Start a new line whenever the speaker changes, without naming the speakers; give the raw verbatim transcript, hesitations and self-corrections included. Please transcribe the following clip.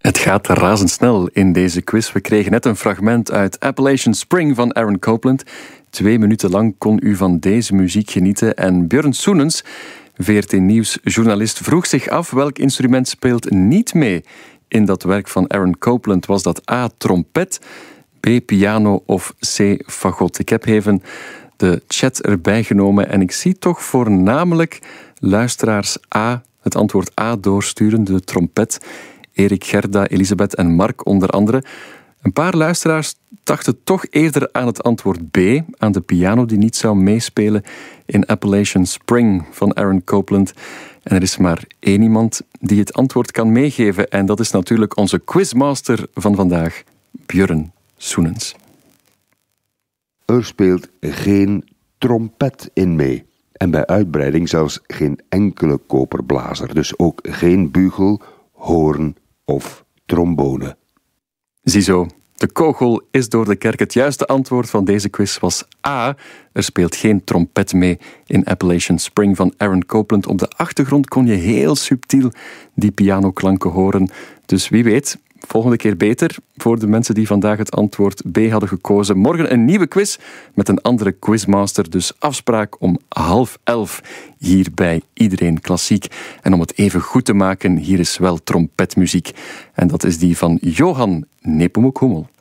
Het gaat razendsnel in deze quiz. We kregen net een fragment uit Appalachian Spring van Aaron Copland. Twee minuten lang kon u van deze muziek genieten. En Björn Soenens, V R T Nieuws-journalist, vroeg zich af welk instrument speelt niet mee in dat werk van Aaron Copland. Was dat A, trompet, B, piano of C, fagot? Ik heb even de chat erbij genomen en ik zie toch voornamelijk luisteraars A, het antwoord A doorsturen, de trompet. Erik, Gerda, Elisabeth en Mark onder andere. Een paar luisteraars dachten toch eerder aan het antwoord B, aan de piano die niet zou meespelen in Appalachian Spring van Aaron Copland. En er is maar één iemand die het antwoord kan meegeven en dat is natuurlijk onze quizmaster van vandaag, Björn Soenens.
Er speelt geen trompet in mee. En bij uitbreiding zelfs geen enkele koperblazer. Dus ook geen bugel, hoorn of trombone.
Ziezo, de kogel is door de kerk. Het juiste antwoord van deze quiz was A. Er speelt geen trompet mee in Appalachian Spring van Aaron Copland. Op de achtergrond kon je heel subtiel die pianoklanken horen. Dus wie weet, volgende keer beter voor de mensen die vandaag het antwoord B hadden gekozen. Morgen een nieuwe quiz met een andere quizmaster. Dus afspraak om half elf hier bij Iedereen Klassiek. En om het even goed te maken, hier is wel trompetmuziek. En dat is die van Johan Nepomuk Hummel.